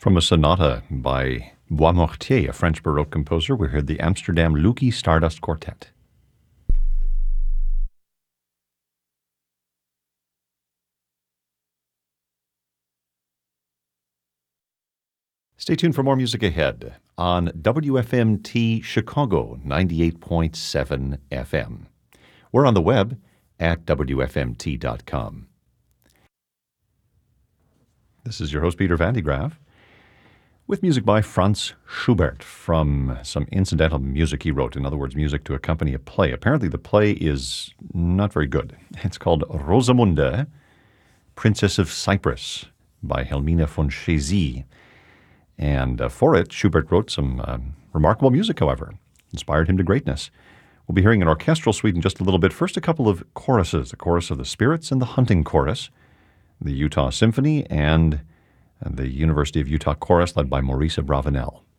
From a sonata by Boismortier, a French Baroque composer, we heard the Amsterdam Lukie Stardust Quartet. Stay tuned for more music ahead on WFMT Chicago 98.7 FM. We're on the web at WFMT.com. This is your host, Peter Van de Graaff, with music by Franz Schubert from some incidental music he wrote, in other words, music to accompany a play. Apparently the play is not very good. It's called Rosamunde, Princess of Cyprus by Helmina von Chézy. And for it, Schubert wrote some remarkable music, however, inspired him to greatness. We'll be hearing an orchestral suite in just a little bit. First, a couple of choruses, the Chorus of the Spirits and the Hunting Chorus, the Utah Symphony, and the University of Utah Chorus led by Maurice Abravanel.